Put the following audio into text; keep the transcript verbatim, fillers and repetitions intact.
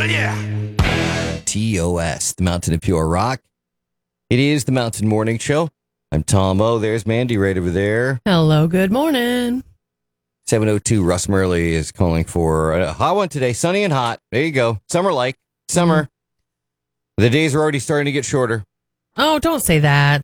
Yeah. T O S, the Mountain of Pure Rock. It is the Mountain Morning Show. I'm Tom O. There's Mandy right over there. Hello, good morning. seven oh two, Russ Murley is calling for a hot one today. Sunny and hot. There you go. Summer-like. Summer. The days are already starting to get shorter. Oh, don't say that.